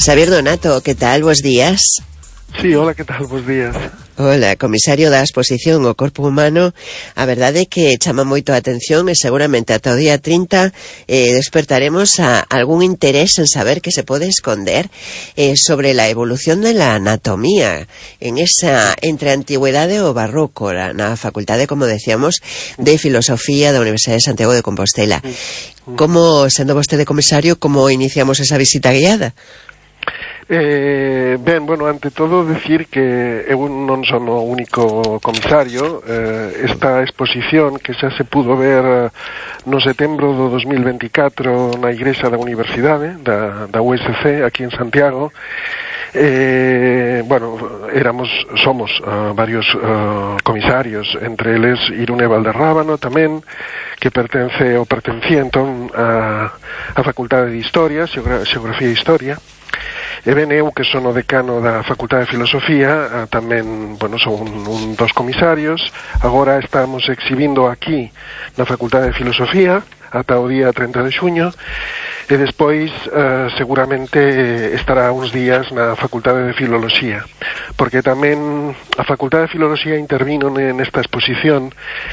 Xavier Donato, que tal? Bos días. Sí, hola, que tal? Bos días. Hola, comisario da exposición O Corpo Humano. A verdade é que chama moito a atención e seguramente ata o día 30 despertaremos a algún interés en saber que se pode esconder sobre la evolución de la anatomía en esa entre a antigüedade e o barroco na facultade, como decíamos, de Filosofía da Universidade de Santiago de Compostela. Como, sendo vostede comisario, como iniciamos esa visita guiada? Ben, bueno, ante todo decir que eu non son o único comisario. Esta exposición que xa se pudo ver no setembro do 2024 na igrexa da Universidade da USC aquí en Santiago. Bueno, somos varios comisarios, entre eles Irune Valderrábano tamén, que pertence ou pertencía entón a Facultade de Historia, Xeografía e Historia. E ben, eu que son o decano da Facultade de Filosofía, tamén, bueno, son un dos comisarios. Agora estamos exhibindo aquí na Facultade de Filosofía ata o día 30 de xuño, e despois seguramente estará uns días na Facultade de Filoloxía, porque tamén a Facultade de Filoloxía intervino nesta exposición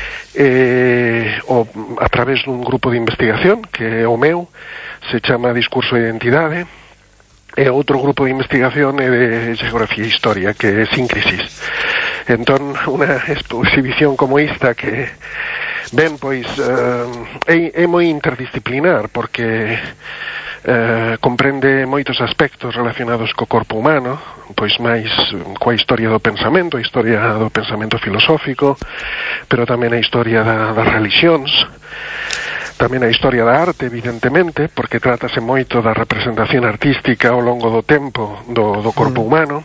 a través dun grupo de investigación que é o meu, se chama Discurso e Identidade, e outro grupo de investigación é de Xeografía e Historia, que é Síncrisis. Entón, unha exposición como esta que, ben, pois, é moi interdisciplinar, porque comprende moitos aspectos relacionados co corpo humano, pois máis coa historia do pensamento, a historia do pensamento filosófico, pero tamén a historia das religións, tamén a historia da arte, evidentemente, porque trátase moito da representación artística ao longo do tempo do corpo humano,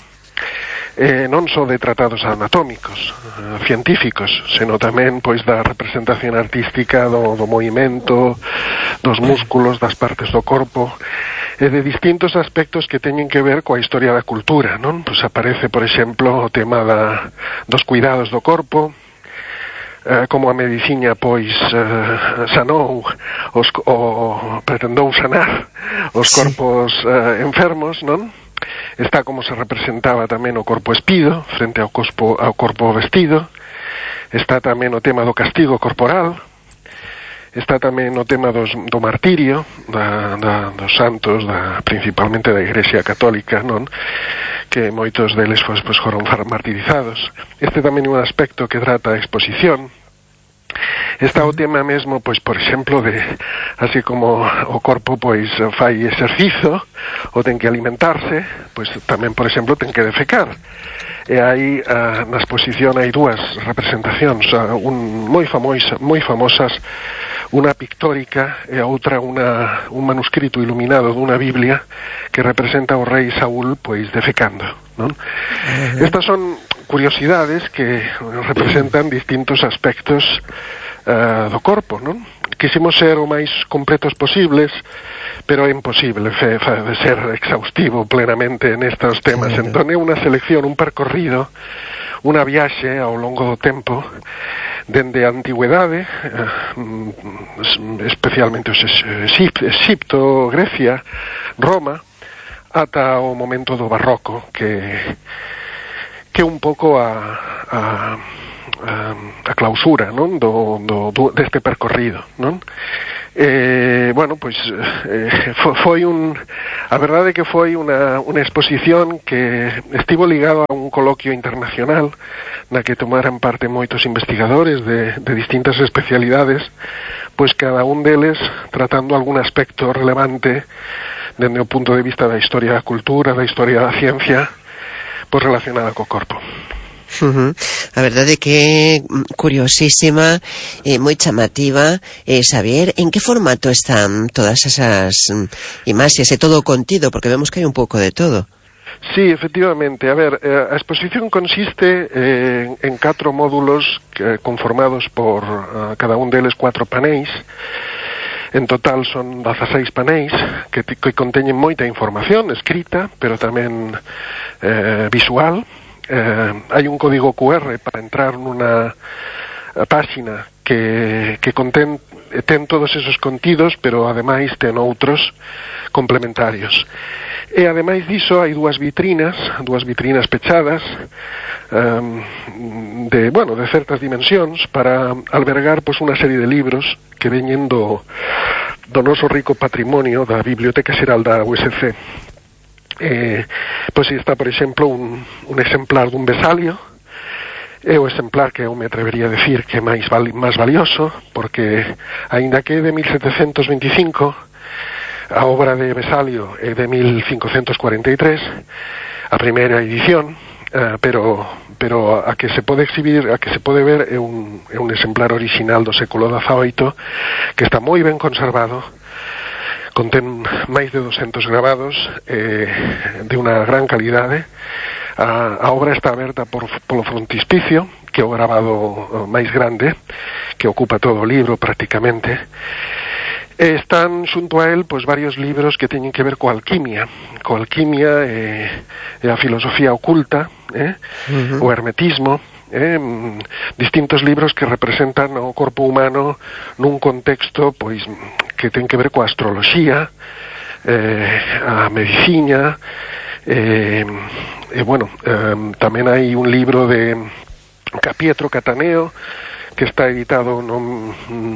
non só de tratados anatómicos, científicos, senón tamén pois da representación artística do movimento, dos músculos, das partes do corpo, e de distintos aspectos que teñen que ver coa historia da cultura, non? Pois aparece, por exemplo, o tema dos cuidados do corpo, como a medicina pois sanou pretendou sanar os corpos enfermos, non? Está como se representaba tamén o corpo espido frente ao corpo vestido. Está tamén o tema do castigo corporal. Está tamén o tema do martirio dos santos, principalmente da Igrexa Católica, non? Que moitos deles pois foron martirizados. Este tamén é un aspecto que trata a exposición. Está o tema mesmo, pois, por exemplo, de así como o corpo pois fai exercizo ou ten que alimentarse, pois tamén, por exemplo, ten que defecar. E aí na exposición hai dúas representacións, moi famosas, unha pictórica e a outra un manuscrito iluminado dunha Biblia que representa ao rei Saúl pois defecando, non? Estas son curiosidades que representan distintos aspectos do corpo, non? Quisimos ser o máis completos posibles, pero é imposible ser exhaustivo plenamente nestes temas. Entón é unha selección, un percorrido, unha viaxe ao longo do tempo, dende a antigüedade, especialmente Exipto, Grecia, Roma, ata o momento do barroco, que un pouco a clausura, non? Deste percorrido, non? Bueno, pois foi a verdade é que foi unha exposición que estivo ligado a un coloquio internacional na que tomaran parte moitos investigadores de distintas especialidades, pois cada un deles tratando algún aspecto relevante dende o punto de vista da historia da cultura, da historia da ciencia, pois relacionada co corpo. A verdade é que é curiosísima e moi chamativa. Xavier, en que formato están todas esas imaxes e todo o contido? Porque vemos que hai un pouco de todo. Sí, efectivamente. A ver, a exposición consiste en 4 módulos conformados por cada un deles 4 panéis. En total son 16 panéis que conteñen moita información escrita, pero tamén visual. Hai un código QR para entrar nunha páxina que ten todos esos contidos, pero ademais ten outros complementarios. E ademais diso hai dúas vitrinas pechadas de certas dimensións para albergar pois unha serie de libros que veñen do noso rico patrimonio da Biblioteca Xeral da USC. Pois está, por exemplo, un exemplar dun Vesalio. É o exemplar que eu me atrevería a decir que é máis valioso, porque aínda que é de 1725, a obra de Vesalio é de 1543, a primeira edición, pero a que se pode exhibir, a que se pode ver é un exemplar original do século XVIII que está moi ben conservado, contén máis de 200 grabados de unha gran calidade. A obra está aberta polo frontispicio, que é o grabado máis grande, que ocupa todo o libro prácticamente. Están xunto a él pois varios libros que teñen que ver coa alquimia e a filosofía oculta, o hermetismo, distintos libros que representan o corpo humano nun contexto pois que ten que ver coa astroloxía, a medicina, tamén hai un libro de Pietro Cataneo que está editado en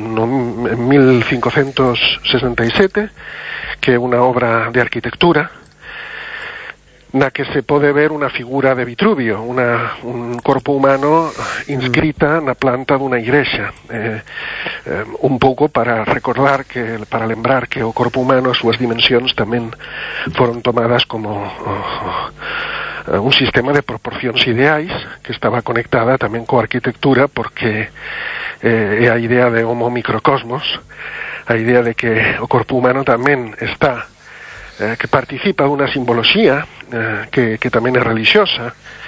1567, que é unha obra de arquitectura na que se pode ver unha figura de Vitruvio, un corpo humano inscrita na planta dunha igrexa, un pouco para lembrar que o corpo humano, as súas dimensións tamén foron tomadas como un sistema de proporcións ideais que estaba conectada tamén coa arquitectura, porque é a idea de homo microcosmos, a idea de que o corpo humano tamén está que participa dunha simboloxía que tamén é religiosa,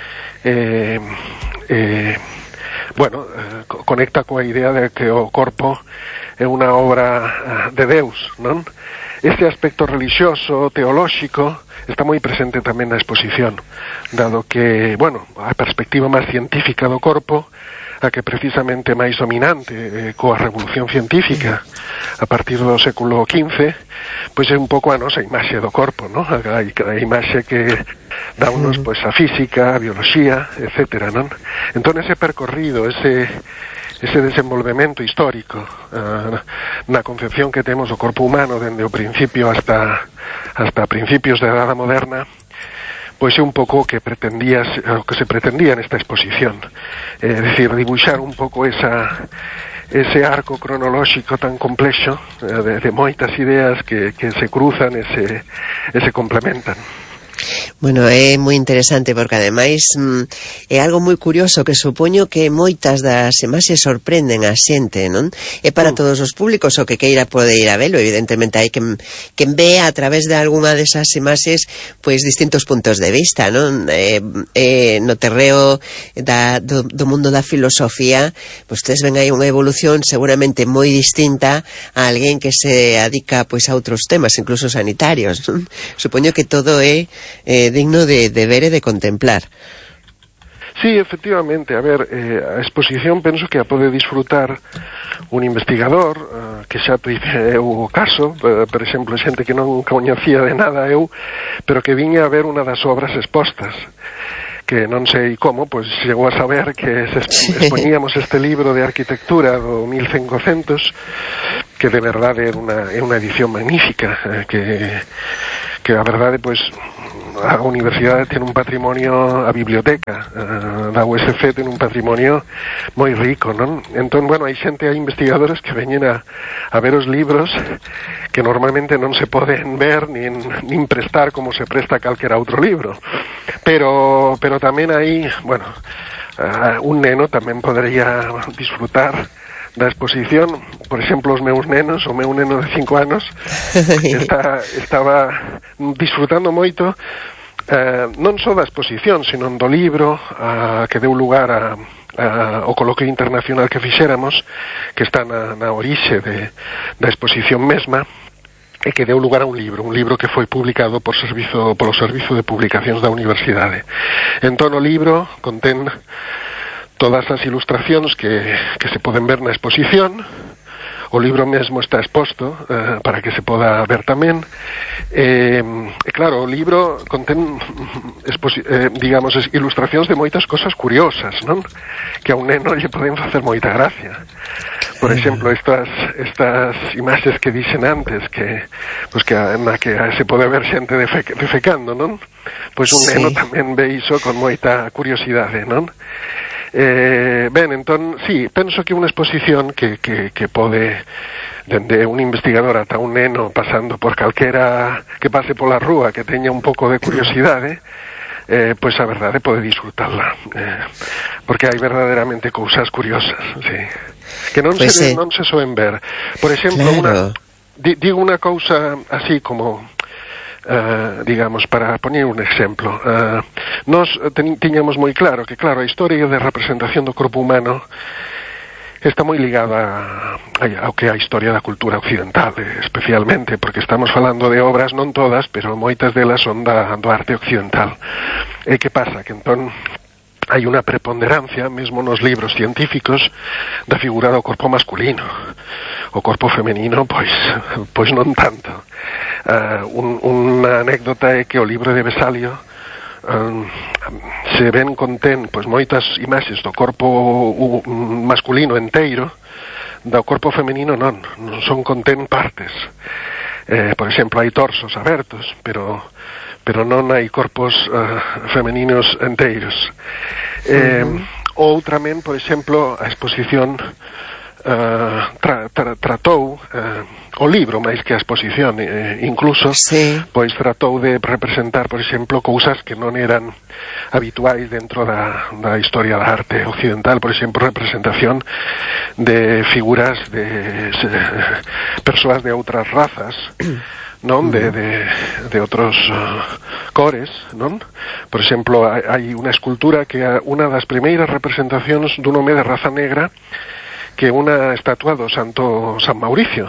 conecta coa idea de que o corpo é unha obra de Deus, non? Este aspecto religioso, teolóxico, está moi presente tamén na exposición, dado que, a perspectiva máis científica do corpo, a que precisamente máis dominante coa revolución científica a partir do século XV, pois é un pouco a nosa imaxe do corpo, non? A imaxe que dá unos pois a física, a bioloxía, etcétera, non? Entón ese percorrido, ese desenvolvemento histórico na concepción que temos do corpo humano dende o principio hasta principios da Edade Moderna, pois é un pouco o que se pretendía nesta exposición, é dicir, dibuixar un pouco ese arco cronolóxico tan complexo de moitas ideas que se cruzan e se complementan. Bueno, é moi interesante porque ademais é algo moi curioso que supoño que moitas das imaxes sorprenden a xente, non? É para todos os públicos o que queira pode ir a velo, evidentemente hai quen ve a través de algunha desas imaxes pois distintos puntos de vista, non? No terreo do mundo da filosofía, pois ustedes ven aí unha evolución seguramente moi distinta a alguén que se adica pois a outros temas, incluso sanitarios, non? Supoño que todo é digno de ver e de contemplar. Sí, efectivamente, a ver, a exposición penso que a pode disfrutar un investigador que xa é o caso, por exemplo, xente que non coñecía de nada eu, pero que viña a ver unha das obras expostas, que non sei como, pois chegou a saber que expoñíamos este libro de arquitectura do 1500, que de verdade é unha edición magnífica, que a verdade, pois, a universidade ten un patrimonio, a biblioteca da USC ten un patrimonio moi rico, non? Entón, hai xente, hai investigadores que veñen a ver os libros que normalmente non se poden ver nin prestar como se presta calquera outro libro, pero tamén hai, un neno tamén podería disfrutar da exposición. Por exemplo, o meu neno de 5 anos estaba disfrutando moito non só da exposición, sino do libro que deu lugar ao coloquio internacional que fixéramos, que está na orixe da exposición mesma, e que deu lugar a un libro que foi publicado polo Servizo de Publicacións da Universidade. Entón o libro contén todas as ilustracións que se poden ver na exposición, o libro mesmo está exposto para que se poda ver tamén. Claro, o libro contén digamos, ilustracións de moitas cosas curiosas, non? Que a un neno lle poden facer moita gracia. Por exemplo, estas imaxes que dixen antes, que na que se pode ver xente defecando, non? Pois un neno tamén ve iso con moita curiosidade, non? Ben, entón, sí, penso que unha exposición que pode, dende un investigador ata un neno, pasando por calquera que pase pola rúa, que teña un pouco de curiosidade, pois a verdade pode disfrutarla, porque hai verdadeiramente cousas curiosas, sí, que non se soen ver. Por exemplo, claro, digo unha cousa así como digamos, para poñer un exemplo, nós tiñamos moi claro que, claro, a historia de representación do corpo humano está moi ligada ao que é a historia da cultura occidental, especialmente, porque estamos falando de obras, non todas, pero moitas delas son do arte occidental. E que pasa? Que entón hai unha preponderancia, mesmo nos libros científicos, da figura do corpo masculino. O corpo femenino, pois non tanto. Unha anécdota é que o libro de Vesalio se ven contén pois moitas imaxes do corpo masculino enteiro, do corpo femenino non son contén partes. Por exemplo, hai torsos abertos, pero non hai corpos femeninos enteiros. Outramente, por exemplo, a exposición tratou o libro máis que a exposición, incluso pois tratou de representar, por exemplo, cousas que non eran habituais dentro da historia da arte occidental, por exemplo, representación de figuras de persoas de outras razas, non, de outros cores, non? Por exemplo, hai unha escultura que é unha das primeiras representacións dun home de raza negra, que unha estatua do Santo San Mauricio,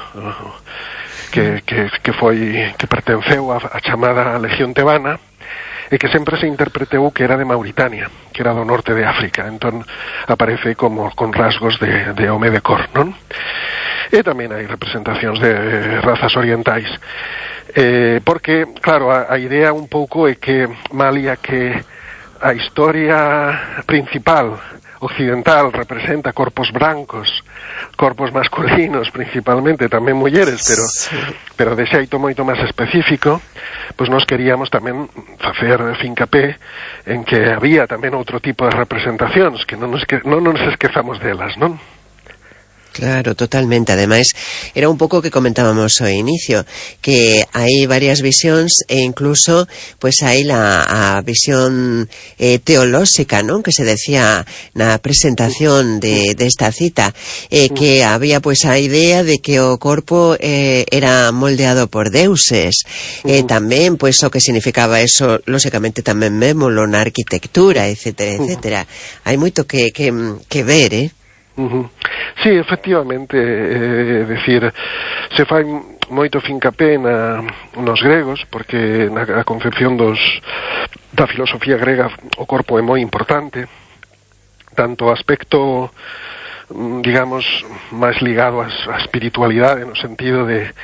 que pertenceu á chamada Legión Tebana, e que sempre se interpretou que era de Mauritania, que era do norte de África. Entón aparece como con rasgos de home de cor, non? E tamén hai representacións de razas orientais, porque, claro, a idea un pouco é que malia que a historia principal occidental representa corpos brancos, corpos masculinos principalmente, tamén mulleres, pero de xeito moito máis específico, pois nós queríamos tamén facer fincapé en que había tamén outro tipo de representacións, que non nos esquezamos delas, non? Claro, totalmente. Ademais, era un pouco que comentábamos ao inicio, que hai varias visións e incluso pois hai a visión teolóxica, non? Que se decía na presentación desta cita, que había pois a idea de que o corpo era moldeado por deuses, tamén pois o que significaba eso, lóxicamente tamén vémolo na arquitectura, etcétera, etcétera. Hai moito que ver, Sí, efectivamente, decir, se fai moito fincapé nos gregos, porque na concepción da filosofía grega o corpo é moi importante, tanto o aspecto, digamos, máis ligado á espiritualidade, no sentido de,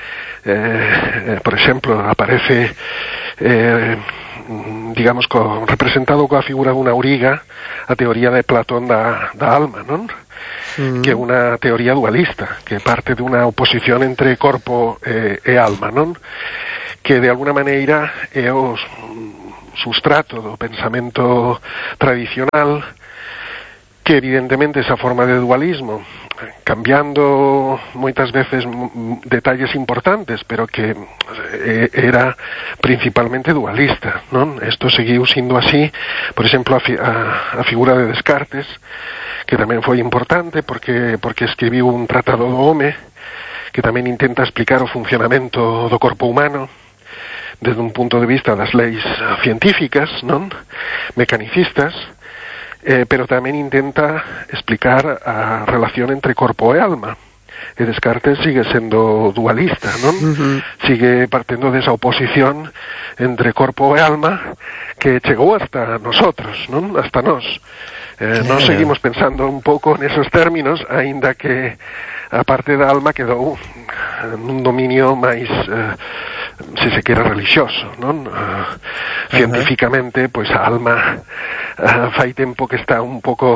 por exemplo, aparece, digamos, representado coa figura dunha auriga, a teoría de Platón da alma, non? Que é unha teoría dualista, que parte dunha oposición entre corpo e alma, non? Que de alguna maneira é o sustrato do pensamento tradicional, que evidentemente esa forma de dualismo, cambiando moitas veces detalles importantes, pero que era principalmente dualista, non? Isto seguiu sindo así, por exemplo, a figura de Descartes, que tamén foi importante porque escribiu un tratado do home que tamén intenta explicar o funcionamento do corpo humano desde un punto de vista das leis científicas, non? Mecanicistas, pero tamén intenta explicar a relación entre corpo e alma. E Descartes sigue sendo dualista, non? Sigue partendo desa oposición entre corpo e alma que chegou hasta nosotros, non? Hasta nós. Claro. Nós seguimos pensando un pouco nesos términos, aínda que a parte da alma quedou nun dominio máis se se quere religioso, non? Científicamente, pois a alma fai tempo que está un pouco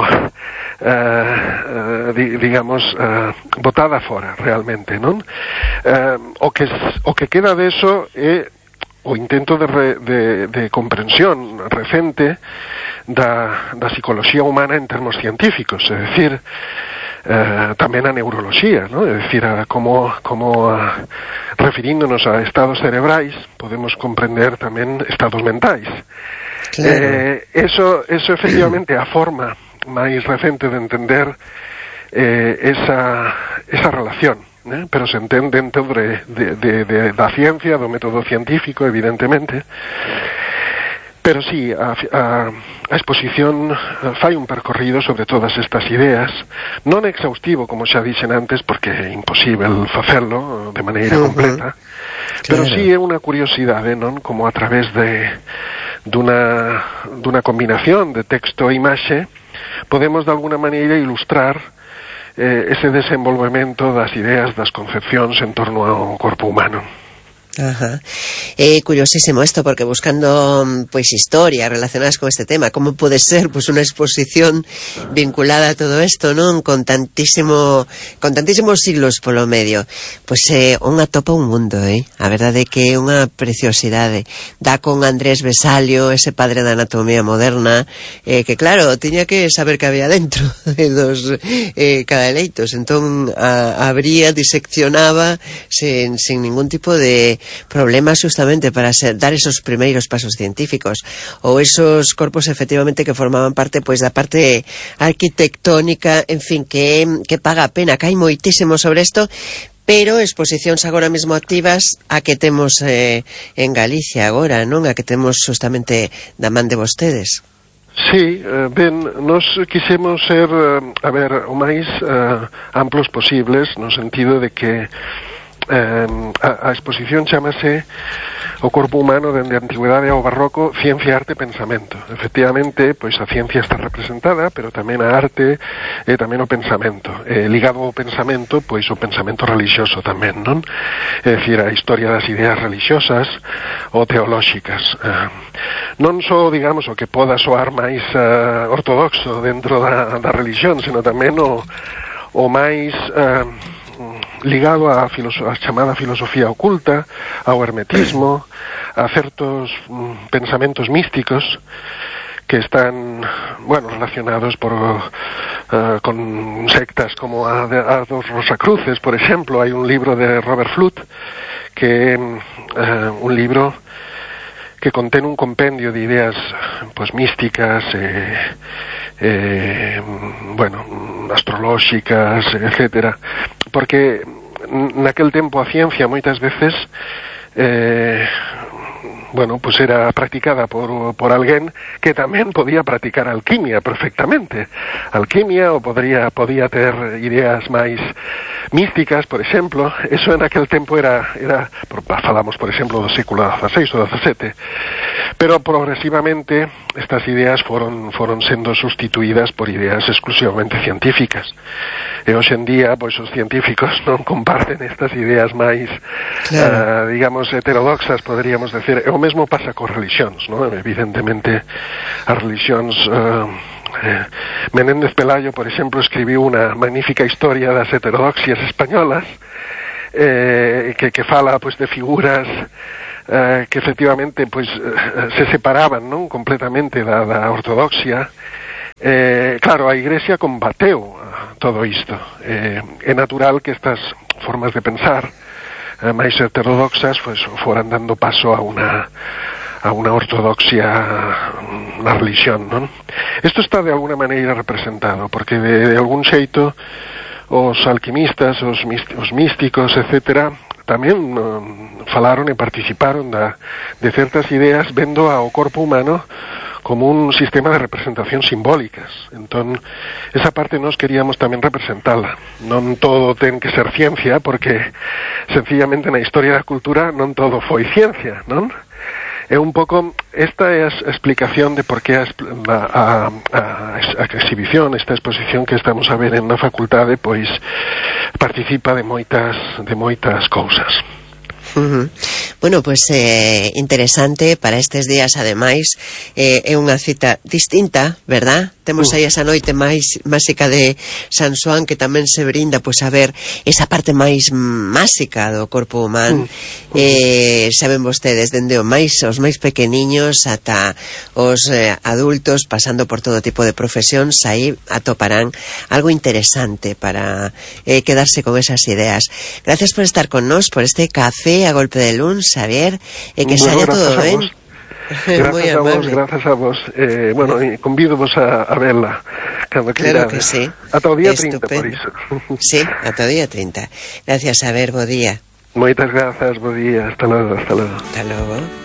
digamos botada fora realmente, non? O que queda deso é o intento de comprensión recente da psicoloxía humana en termos científicos, é dicir, tamén a neuroloxía, ¿no? É dicir, como referíndonos a estados cerebrais podemos comprender tamén estados mentais. Claro. Eso efectivamente a forma máis recente de entender esa relación, pero se entende dentro da ciencia, do método científico, evidentemente. Pero sí, a exposición fai un percorrido sobre todas estas ideas, non exhaustivo, como xa dixen antes, porque é imposible facelo de maneira completa, pero sí é unha curiosidade, non? Como a través dunha combinación de texto e imaxe podemos de alguna maneira ilustrar ese desenvolvemento das ideas, das concepcións en torno ao corpo humano. Ajá. Curiosísimo esto, porque buscando pues historias relacionadas con este tema, ¿cómo puede ser pues una exposición vinculada a todo esto, non? Con tantísimos siglos polo medio. Pues unha atopa un mundo, a verdade é que é unha preciosidade. Dá con Andrés Vesalio, ese padre da anatomía moderna, que claro, tiña que saber que había dentro dos cadaleitos, entón abría, diseccionaba sin ningún tipo de problemas justamente para dar esos primeiros pasos científicos, ou esos corpos efectivamente que formaban parte pois da parte arquitectónica, en fin, que paga a pena, que hai moitísimo sobre isto, pero exposicións agora mesmo activas a que temos en Galicia agora, non? A que temos justamente da man de vostedes. Sí, ben, nos quisemos ser, o máis amplos posibles, no sentido de que a exposición chamase O corpo humano dende a antigüedade ao barroco, ciencia, arte, pensamento. Efectivamente, pois a ciencia está representada, pero tamén a arte e tamén o pensamento. Ligado ao pensamento, pois o pensamento religioso tamén, non? É dicir, a historia das ideas religiosas ou teolóxicas. Non só, digamos, o que poda soar máis ortodoxo dentro da religión, sino tamén o máis ligado á chamada filosofía oculta, ao hermetismo, a certos pensamentos místicos que están, relacionados con sectas como a dos Rosacruces, por exemplo. Hai un libro de Robert Fludd que é un libro que contén un compendio de ideas místicas, astrolóxicas, etcétera, porque naquel tempo a ciencia moitas veces era practicada por alguén que tamén podía practicar alquimia perfectamente. Alquimia, ou podía ter ideas máis místicas, por exemplo. Eso en aquel tempo era falamos, por exemplo, do século XVI ou XVII. Pero progresivamente estas ideas foron sendo sustituídas por ideas exclusivamente científicas. E hoxe en día, pois, os científicos non comparten estas ideas máis, digamos, heterodoxas, poderíamos decir. E o mesmo pasa con religións, non? Evidentemente, as religións... Menéndez Pelayo, por exemplo, escribiu unha magnífica historia das heterodoxias españolas, que fala, pois, de figuras que efectivamente, pois, se separaban, non, completamente da ortodoxia. Claro, a Igrexa combateu todo isto. É natural que estas formas de pensar máis heterodoxas pois foran dando paso a unha ortodoxia na religión, non? Isto está de alguna maneira representado, porque de algún xeito os alquimistas, os místicos, etcétera, tamén falaron e participaron de certas ideas vendo ao corpo humano como un sistema de representación simbólicas. Entón, esa parte nós queríamos tamén representala. Non todo ten que ser ciencia, porque sencillamente na historia da cultura non todo foi ciencia, non? É un pouco, esta é a explicación de por que a exhibición, esta exposición que estamos a ver na facultade, pois participa de moitas cousas. Bueno, pois interesante para estes días, ademais, é unha cita distinta, verdad? Temos aí esa noite máis máxica de San Xoán, que tamén se brinda, pois, a ver esa parte máis máxica do corpo humano. Saben vostedes, dende os máis pequeniños ata os adultos, pasando por todo tipo de profesións, aí atoparán algo interesante para quedarse con esas ideas. Gracias por estar con nós, por este café a golpe de luns, Xavier, e que saia todo ben. Gracias a vos. Bueno, convídovos a verla cando claro que sí. Ata o día 30, por iso. Sí, ata o día 30. Gracias, a ver, bo día. Moitas grazas, bo día. Hasta logo. Hasta logo.